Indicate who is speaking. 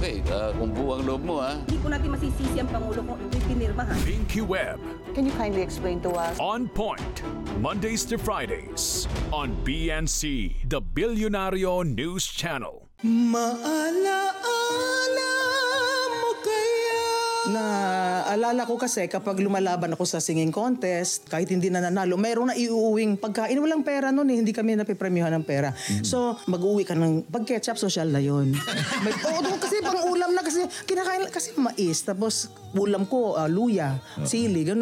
Speaker 1: Okay, kung buwang loob mo, ha?
Speaker 2: Hindi po natin masisisi ang Pangulo kung ito'y pinirmahan.
Speaker 3: Pinky Web,
Speaker 4: Can you kindly explain to us?
Speaker 3: On Point, Mondays to Fridays, on BNC, the Billionario News Channel.
Speaker 5: Maalaala mo kaya? Naalala ko kasi kapag lumalaban ako sa singing contest, kahit hindi na nanalo, mayroon na iuuwing pagkain. Walang pera noon eh, hindi kami napipremyohan ng pera. So, mag-uwi ka ng pag-ketchup, social na yun. Kasi pang ulam na kasi kinakain kasi mais. Tapos ulam ko, luya, sili, ganun.